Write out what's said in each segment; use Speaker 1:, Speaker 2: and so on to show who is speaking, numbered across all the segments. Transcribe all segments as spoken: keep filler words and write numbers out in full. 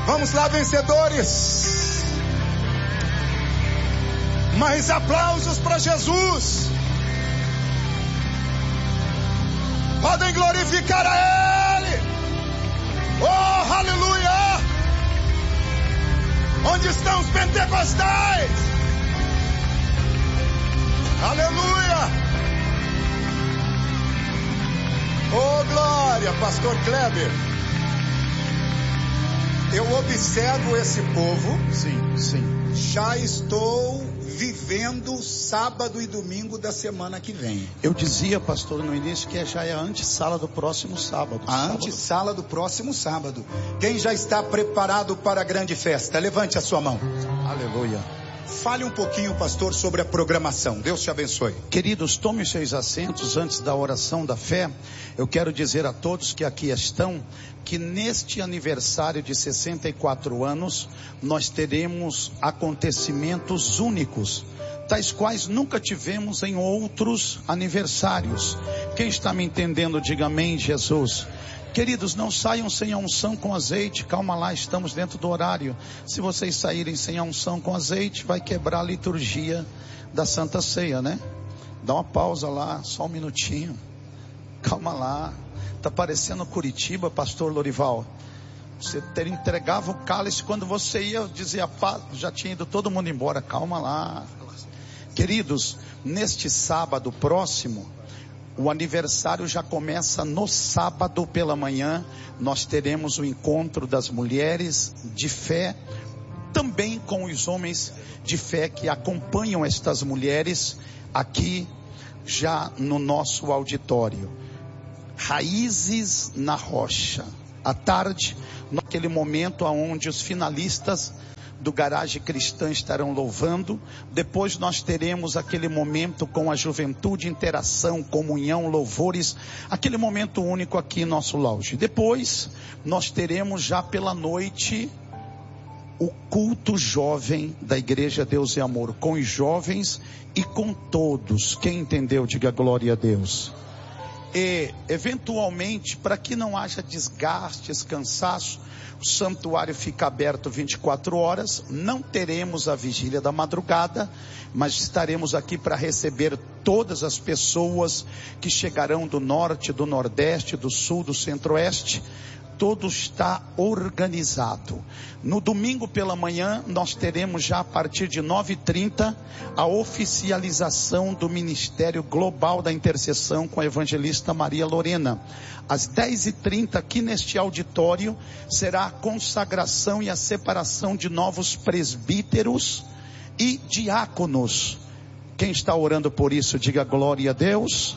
Speaker 1: Vamos lá, vencedores. Mais aplausos para Jesus. Podem glorificar a Ele. Oh, aleluia. Onde estão os pentecostais? Aleluia. Oh, glória, pastor Kleber. Eu observo esse povo.
Speaker 2: Sim, sim.
Speaker 1: Já estou vivendo sábado e domingo da semana que vem.
Speaker 2: Eu dizia, pastor, no início que já é a antessala do próximo sábado.
Speaker 1: A antessala do próximo sábado. Quem já está preparado para a grande festa? Levante a sua mão.
Speaker 2: Aleluia.
Speaker 1: Fale um pouquinho, pastor, sobre a programação. Deus te abençoe.
Speaker 2: Queridos, tomem seus assentos antes da oração da fé. Eu quero dizer a todos que aqui estão, que neste aniversário de sessenta e quatro anos, nós teremos acontecimentos únicos, tais quais nunca tivemos em outros aniversários. Quem está me entendendo, diga amém, Jesus. Queridos, não saiam sem a unção com azeite. Calma lá, estamos dentro do horário. Se vocês saírem sem a unção com azeite, vai quebrar a liturgia da Santa Ceia, né? Dá uma pausa lá, só um minutinho. Calma lá. Tá parecendo Curitiba, pastor Lorival. Você ter, entregava o cálice, quando você ia, dizia, já tinha ido todo mundo embora. Calma lá. Queridos, neste sábado próximo, o aniversário já começa no sábado pela manhã. Nós teremos o encontro das mulheres de fé, também com os homens de fé que acompanham estas mulheres aqui já no nosso auditório. Raízes na rocha. À tarde, naquele momento onde os finalistas do Garagem Cristã estarão louvando. Depois nós teremos aquele momento com a juventude, interação, comunhão, louvores, aquele momento único aqui em nosso lounge. Depois nós teremos já pela noite o culto jovem da Igreja Deus e Amor, com os jovens e com todos. Quem entendeu, diga glória a Deus. E eventualmente, para que não haja desgastes, cansaço, o santuário fica aberto vinte e quatro horas, não teremos a vigília da madrugada, mas estaremos aqui para receber todas as pessoas que chegarão do norte, do nordeste, do sul, do centro-oeste. Tudo está organizado. No domingo pela manhã, nós teremos já a partir de nove e trinta a oficialização do Ministério Global da Intercessão com a evangelista Maria Lorena. Às dez e trinta, aqui neste auditório, será a consagração e a separação de novos presbíteros e diáconos. Quem está orando por isso, diga glória a Deus.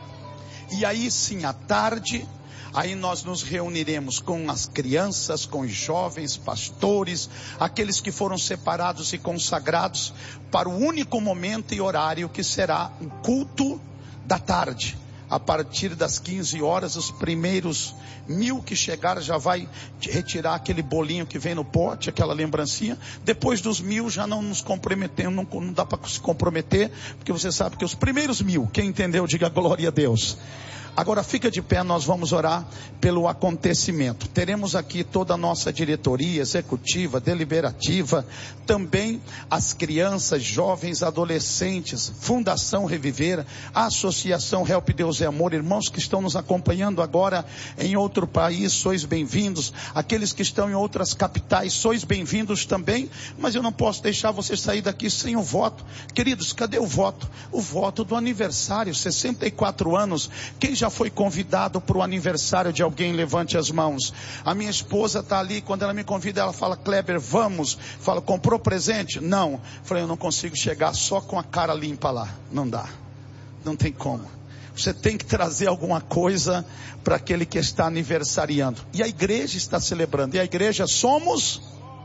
Speaker 2: E aí sim, à tarde, aí nós nos reuniremos com as crianças, com os jovens, pastores, aqueles que foram separados e consagrados para o único momento e horário que será o culto da tarde. A partir das quinze horas, os primeiros mil que chegaram já vai retirar aquele bolinho que vem no pote, aquela lembrancinha. Depois dos mil já não nos comprometemos, não, não dá para se comprometer, porque você sabe que os primeiros mil, quem entendeu, diga glória a Deus. Agora fica de pé, nós vamos orar pelo acontecimento. Teremos aqui toda a nossa diretoria executiva, deliberativa, também as crianças, jovens, adolescentes, Fundação Reviver, a Associação Help Deus e Amor, irmãos que estão nos acompanhando agora em outro país, sois bem-vindos. Aqueles que estão em outras capitais, sois bem-vindos também, mas eu não posso deixar você sair daqui sem o voto. Queridos, cadê o voto? O voto do aniversário, sessenta e quatro anos. Quem já foi convidado para o aniversário de alguém? Levante as mãos. A minha esposa está ali, quando ela me convida, ela fala, Kleber, vamos. Fala, comprou presente? Não. Falei, eu não consigo chegar só com a cara limpa lá. Não dá. Não tem como. Você tem que trazer alguma coisa para aquele que está aniversariando. E a igreja está celebrando. E a igreja somos...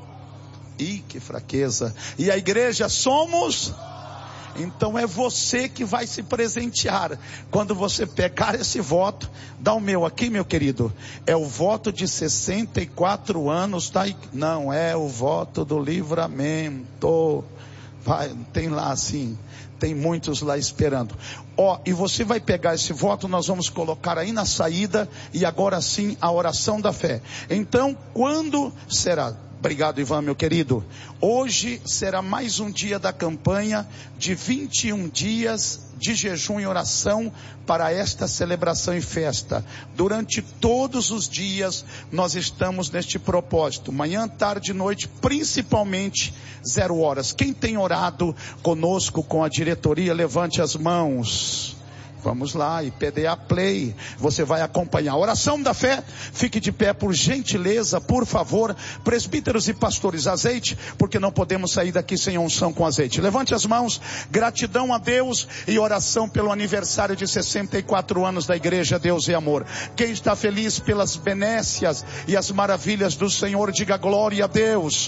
Speaker 2: Ih, que fraqueza. E a igreja somos... Então é você que vai se presentear. Quando você pegar esse voto, dá o meu aqui, meu querido. É o voto de sessenta e quatro anos, tá? Não, é o voto do livramento. Vai, tem lá assim, tem muitos lá esperando. Ó, e você vai pegar esse voto, nós vamos colocar aí na saída, e agora sim a oração da fé. Então, quando será? Obrigado, Ivan, meu querido. Hoje será mais um dia da campanha de vinte e um dias de jejum e oração para esta celebração e festa. Durante todos os dias nós estamos neste propósito, manhã, tarde e noite, principalmente zero horas. Quem tem orado conosco, com a diretoria, levante as mãos. Vamos lá, I P D A Play, você vai acompanhar. Oração da fé, fique de pé por gentileza, por favor. Presbíteros e pastores, azeite, porque não podemos sair daqui sem unção com azeite. Levante as mãos, gratidão a Deus e oração pelo aniversário de sessenta e quatro anos da igreja Deus e Amor. Quem está feliz pelas benécias e as maravilhas do Senhor, diga glória a Deus.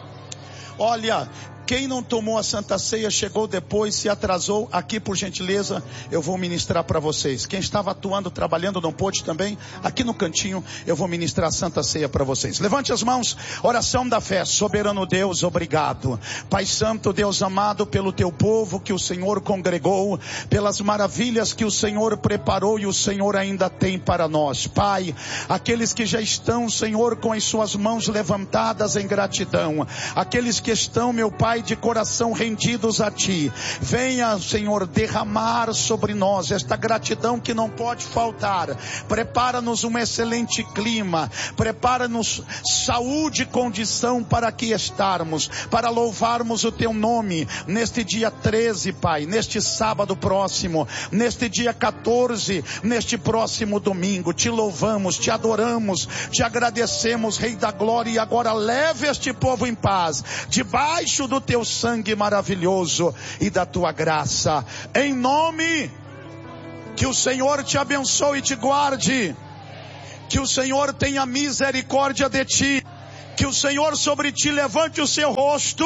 Speaker 2: Olha, quem não tomou a Santa Ceia, chegou depois, se atrasou, aqui por gentileza, eu vou ministrar para vocês. Quem estava atuando, trabalhando, não pôde também, aqui no cantinho, eu vou ministrar a Santa Ceia para vocês. Levante as mãos, oração da fé. Soberano Deus, obrigado. Pai Santo, Deus amado, pelo teu povo que o Senhor congregou, pelas maravilhas que o Senhor preparou e o Senhor ainda tem para nós. Pai, aqueles que já estão, Senhor, com as suas mãos levantadas em gratidão, aqueles que estão, meu Pai, de coração rendidos a Ti, venha, Senhor, derramar sobre nós esta gratidão que não pode faltar. Prepara-nos um excelente clima, prepara-nos saúde e condição para aqui estarmos, para louvarmos o Teu nome neste dia treze, Pai, neste sábado próximo, neste dia quatorze, neste próximo domingo. Te louvamos, Te adoramos, Te agradecemos, Rei da Glória, e agora leve este povo em paz, debaixo do Teu sangue maravilhoso e da Tua graça, em nome, que o Senhor te abençoe e te guarde, que o Senhor tenha misericórdia de ti, que o Senhor sobre ti levante o seu rosto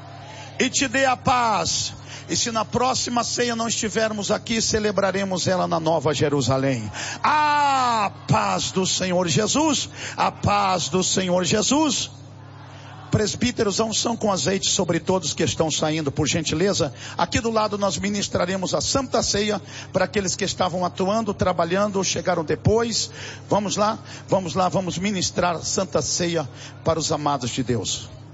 Speaker 2: e te dê a paz. E se na próxima ceia não estivermos aqui, celebraremos ela na Nova Jerusalém. A paz do Senhor Jesus, a paz do Senhor Jesus. Presbíteros, a unção com azeite sobre todos que estão saindo, por gentileza. Aqui do lado nós ministraremos a Santa Ceia para aqueles que estavam atuando, trabalhando ou chegaram depois. Vamos lá, vamos lá, vamos ministrar a Santa Ceia para os amados de Deus.